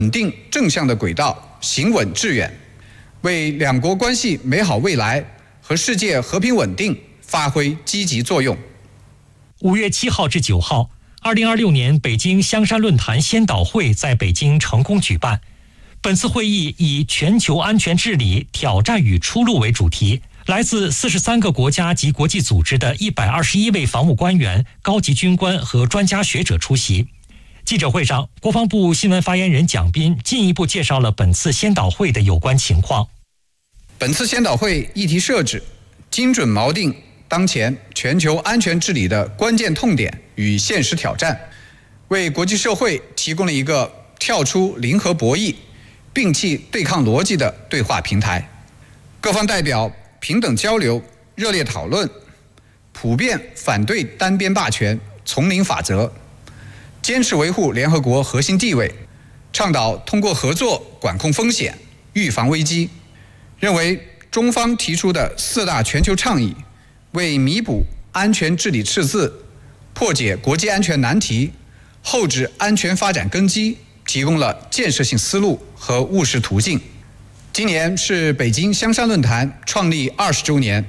稳定正向的轨道，行稳致远，为两国关系美好未来和世界和平稳定发挥积极作用。 5月7号至9号，2026年北京香山论坛先导会在北京成功举办。本次会议以全球安全治理挑战与出路为主题，来自43个国家及国际组织的121位防务官员、高级军官和专家学者出席。记者会上，国防部新闻发言人蒋斌进一步介绍了本次先导会的有关情况。 本次先导会议题设置，精准锚定当前全球安全治理的关键痛点与现实挑战，为国际社会提供了一个跳出零和博弈、摒弃对抗逻辑的对话平台。各方代表平等交流、热烈讨论，普遍反对单边霸权、丛林法则，坚持维护联合国核心地位，倡导通过合作管控风险、预防危机。认为中方提出的4大全球倡议，为弥补安全治理赤字、破解国际安全难题、厚植安全发展根基提供了建设性思路和务实途径。今年是北京香山论坛创立20周年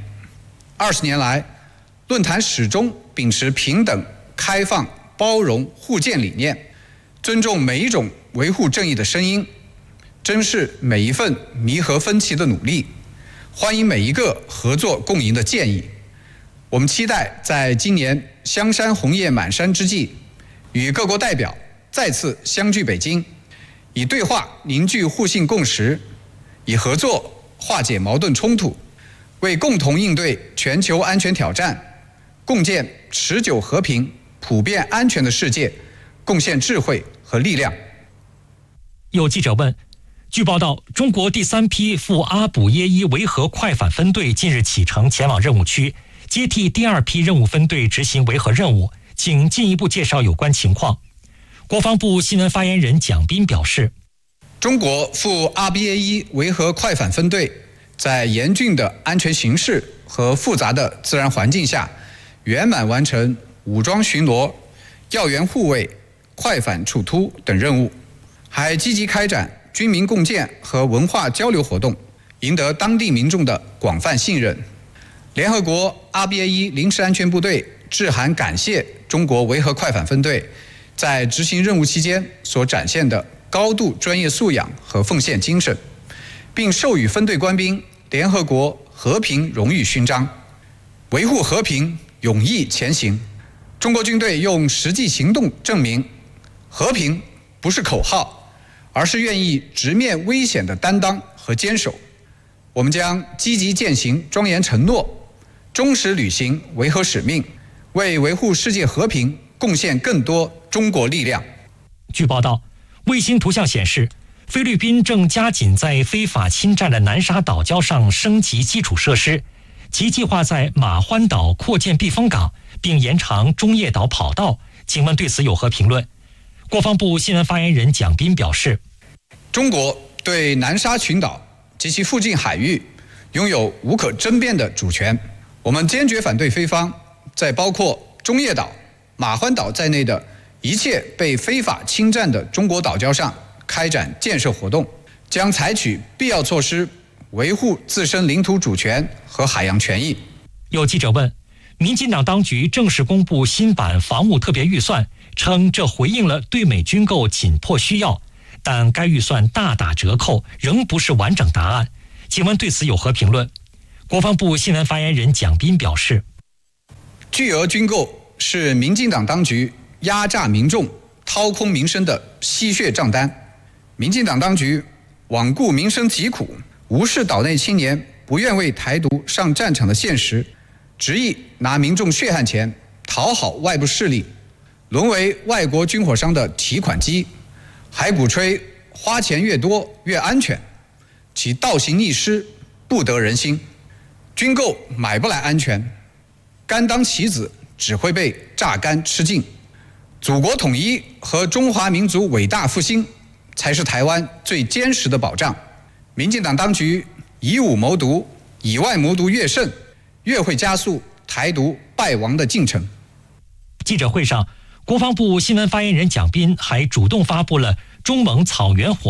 ，20年来，论坛始终秉持平等、开放、包容、互鉴理念，尊重每一种维护正义的声音，珍视每一份弥合分歧的努力，欢迎每一个合作共赢的建议。我们期待在今年香山红叶满山之际，与各国代表再次相聚北京，以对话凝聚互信共识，以合作化解矛盾冲突，为共同应对全球安全挑战、共建持久和平、普遍安全的世界贡献智慧和力量。 有记者问，据报道，中国第3批赴阿卜耶伊维和快反分队近日启程前往任务区，接替第2批任务分队执行维和任务，请进一步介绍有关情况。国防部新闻发言人蒋斌表示， 中国赴阿卜耶伊维和快反分队在严峻的安全形势和复杂的自然环境下，圆满完成武装巡逻、要员护卫、快反处突等任务，还积极开展军民共建和文化交流活动，赢得当地民众的广泛信任。联合国阿卜耶伊临时安全部队致函感谢中国维和快反分队在执行任务期间所展现的高度专业素养和奉献精神，并授予分队官兵联合国和平荣誉勋章。维护和平，勇毅前行。中国军队用实际行动证明，和平不是口号，而是愿意直面危险的担当和坚守。我们将积极践行庄严承诺，忠实履行维和使命，为维护世界和平贡献更多中国力量。 据报道，卫星图像显示，菲律宾正加紧在非法侵占的南沙岛礁上升级基础设施，其计划在马欢岛扩建避风港，并延长中业岛跑道。请问对此有何评论？国防部新闻发言人蒋斌表示， 中国对南沙群岛及其附近海域拥有无可争辩的主权，我们坚决反对菲方在包括中业岛、马欢岛在内的一切被非法侵占的中国岛礁上开展建设活动，将采取必要措施维护自身领土主权和海洋权益。 有记者问，民进党当局正式公布新版防务特别预算，称这回应了对美军购紧迫需要，但该预算大打折扣，仍不是完整答案。请问对此有何评论？国防部新闻发言人蒋斌表示， 巨额军购是民进党当局压榨民众、掏空民生的吸血账单。民进党当局罔顾民生疾苦，无视岛内青年不愿为台独上战场的现实，执意拿民众血汗钱讨好外部势力，沦为外国军火商的提款机，还鼓吹花钱越多越安全，其倒行逆施，不得人心。军购买不来安全，甘当棋子只会被榨干吃尽。祖国统一和中华民族伟大复兴才是台湾最坚实的保障。民进党当局以武谋独，以外谋独越甚，越会加速台独败亡的进程。 记者会上，国防部新闻发言人蒋斌还主动发布了中蒙草原火